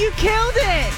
you killed it.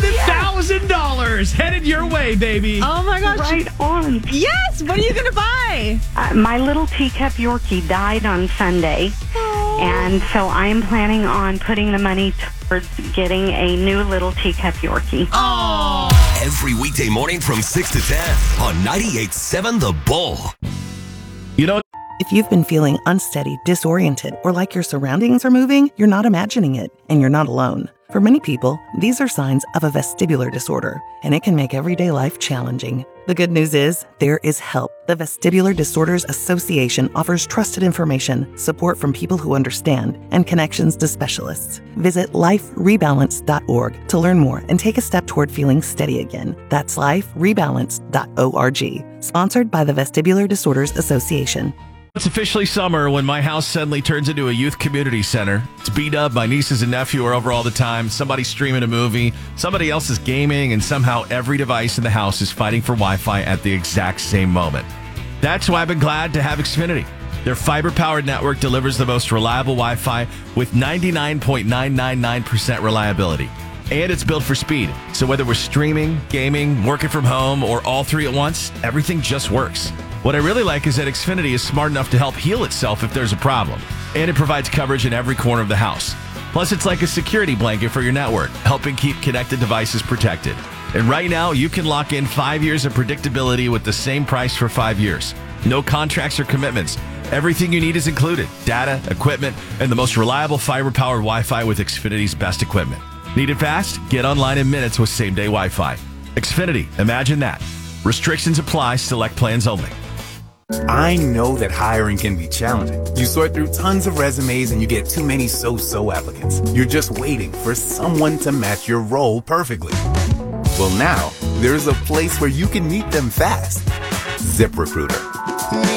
$1,000 headed your way, baby. Oh my gosh. Right on. Yes. What are you going to buy? My little teacup Yorkie died on Sunday, and so I am planning on putting the money towards getting a new little teacup Yorkie. Oh. Every weekday morning from 6 to 10 on 98.7 The Bull. You know, If you've been feeling unsteady, disoriented, or like your surroundings are moving, you're not imagining it, and you're not alone. For many people, these are signs of a vestibular disorder, and it can make everyday life challenging. The good news is, there is help. The Vestibular Disorders Association offers trusted information, support from people who understand, and connections to specialists. Visit liferebalance.org to learn more and take a step toward feeling steady again. That's liferebalance.org. Sponsored by the Vestibular Disorders Association. it's officially summer when my house suddenly turns into a youth community center. It's beat up. My nieces and nephew are over all the time. Somebody's streaming a movie. Somebody else is gaming. And somehow every device in the house is fighting for Wi-Fi at the exact same moment. That's why I've been glad to have Xfinity. Their fiber-powered network delivers the most reliable Wi-Fi with 99.999% reliability. And it's built for speed. So whether we're streaming, gaming, working from home, or all three at once, everything just works. What I really like is that Xfinity is smart enough to help heal itself if there's a problem. And it provides coverage in every corner of the house. Plus, it's like a security blanket for your network, helping keep connected devices protected. And right now, you can lock in 5 years of predictability with the same price for 5 years. No contracts or commitments. Everything you need is included. Data, equipment, and the most reliable fiber-powered Wi-Fi with Xfinity's best equipment. Need it fast? Get online in minutes with same-day Wi-Fi. Xfinity, imagine that. Restrictions apply. Select plans only. I know that hiring can be challenging. You sort through tons of resumes and you get too many so-so applicants. You're just waiting for someone to match your role perfectly. Well, now, there's a place where you can meet them fast. ZipRecruiter.